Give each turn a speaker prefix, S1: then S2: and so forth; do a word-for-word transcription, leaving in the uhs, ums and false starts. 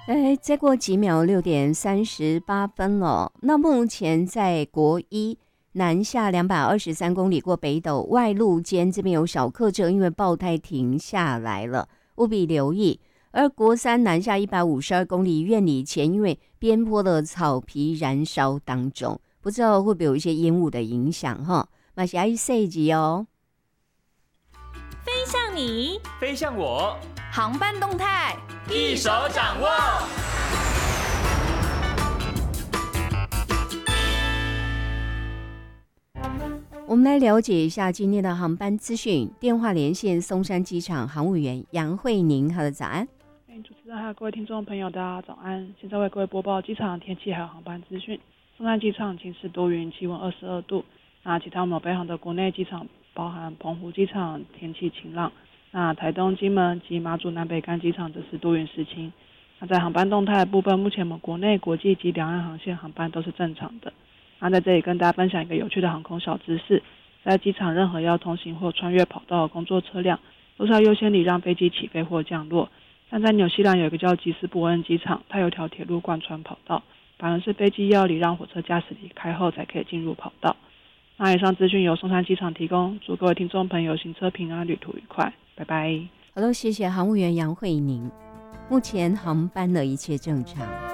S1: 哎，再过几秒，六点三十八分了。那目前在国一南下两百二十三公里过北斗外路间这边有小客车，因为爆胎停下来了，务必留意。而国三南下一百五十二公里院里前，因为边坡的草皮燃烧当中，不知道会不会有一些烟雾的影响哈？马是爱细节哦。
S2: 飞向你，
S3: 飞向我，
S2: 航班动态
S3: 一手掌握。
S1: 我们来了解一下今天的航班资讯。电话连线松山机场航务员杨慧宁，好的，早安。
S4: 主持人还有各位听众朋友，大家早安。现在为各位播报机场天气还有航班资讯。松山机场晴时多云，气温二十二度。那其他我们北航的国内机场，包含澎湖机场天气晴朗。那台东、金门及马祖南北干机场则是多云时晴。那在航班动态的部分，目前我们国内、国际及两岸航线航班都是正常的。那在这里跟大家分享一个有趣的航空小知识，在机场任何要通行或穿越跑道的工作车辆，都是要优先礼让飞机起飞或降落。但在纽西兰有一个叫吉斯伯恩机场，它有条铁路贯穿跑道，反而是飞机要礼让火车驾驶离开后才可以进入跑道。那以上资讯由松山机场提供，祝各位听众朋友行车平安，旅途愉快，拜拜。
S1: 好了，谢谢航务员杨慧宁。目前航班的一切正常。